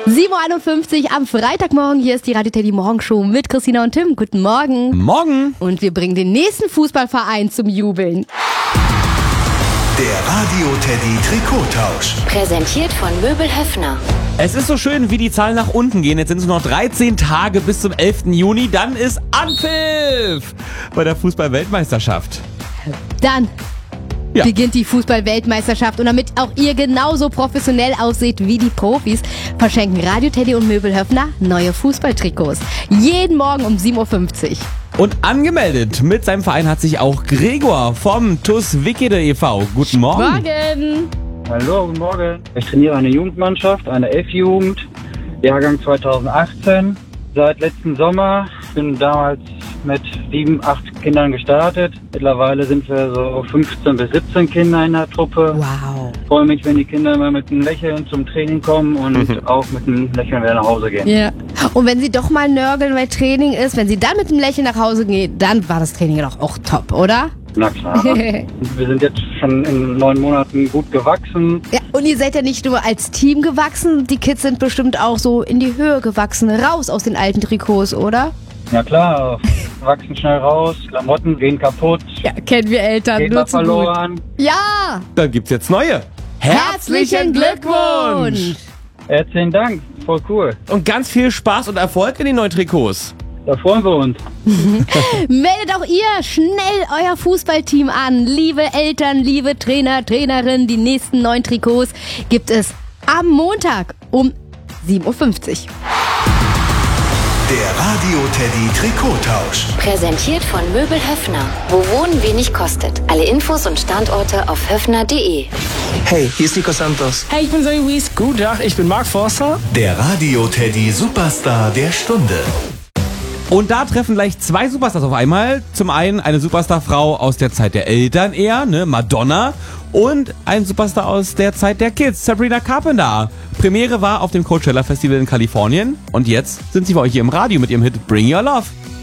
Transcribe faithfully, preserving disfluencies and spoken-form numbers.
sieben Uhr einundfünfzig am Freitagmorgen. Hier ist die Radio Teddy Morgenshow mit Christina und Tim. Guten Morgen. Morgen. Und wir bringen den nächsten Fußballverein zum Jubeln. Der Radio Teddy Trikottausch. Präsentiert von Möbel Höffner. Es ist so schön, wie die Zahlen nach unten gehen. Jetzt sind es noch dreizehn Tage bis zum elften Juni. Dann ist Anpfiff bei der Fußball-Weltmeisterschaft. Dann Ja. beginnt die Fußball-Weltmeisterschaft. Und damit auch ihr genauso professionell aussieht wie die Profis, verschenken Radio Teddy und Möbel Höffner neue Fußballtrikots. Jeden Morgen um sieben Uhr fünfzig. Und angemeldet mit seinem Verein hat sich auch Gregor vom T U S Wickede e V. Guten Morgen. Morgen. Hallo, guten Morgen. Ich trainiere eine Jugendmannschaft, eine F-Jugend, Jahrgang zweitausendachtzehn. Seit letzten Sommer, bin damals mit sieben, acht Kindern gestartet. Mittlerweile sind wir so fünfzehn bis siebzehn Kinder in der Truppe. Wow. Ich freue mich, wenn die Kinder immer mit einem Lächeln zum Training kommen und auch mit einem Lächeln wieder nach Hause gehen. Ja. Und wenn sie doch mal nörgeln, weil Training ist, wenn sie dann mit dem Lächeln nach Hause gehen, dann war das Training doch auch top, oder? Na klar. Wir sind jetzt schon in neun Monaten gut gewachsen. Ja, und ihr seid ja nicht nur als Team gewachsen, die Kids sind bestimmt auch so in die Höhe gewachsen, raus aus den alten Trikots, oder? Ja klar, wachsen schnell raus, Klamotten gehen kaputt, Ja, kennen wir Eltern. gehen Nur mal zu gut. verloren. Ja! Dann gibt's jetzt neue. Herzlichen Glückwunsch! Herzlichen Dank, voll cool. Und ganz viel Spaß und Erfolg in den neuen Trikots. Da freuen wir uns. Meldet auch ihr schnell euer Fußballteam an. Liebe Eltern, liebe Trainer, Trainerinnen, die nächsten neuen Trikots gibt es am Montag um sieben Uhr fünfzig. Der Radio Teddy Trikottausch. Präsentiert von Möbel Höffner. Wo Wohnen wenig kostet. Alle Infos und Standorte auf höffner punkt de. Hey, hier ist Nico Santos. Hey, ich bin Zoe Wies. Guten Tag, ich bin Mark Forster. Der Radio Teddy Superstar der Stunde. Und da treffen gleich zwei Superstars auf einmal. Zum einen eine Superstarfrau aus der Zeit der Eltern eher, ne, Madonna. Und ein Superstar aus der Zeit der Kids, Sabrina Carpenter. Premiere war auf dem Coachella Festival in Kalifornien. Und jetzt sind sie bei euch hier im Radio mit ihrem Hit Bring Your Love.